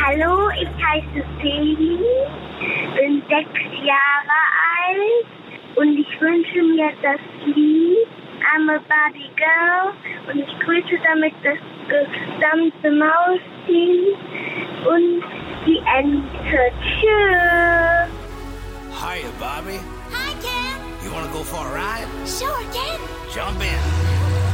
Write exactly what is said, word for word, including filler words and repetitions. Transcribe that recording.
Hallo, ich heiße Feli, bin sechs Jahre alt und ich wünsche mir das Lied I'm a Barbie Girl und ich grüße damit das gesamte Mausteam und die Ente. Tschüss. Hiya, Barbie. Hi, Ken. You want to go for a ride? Sure, Ken. Jump in.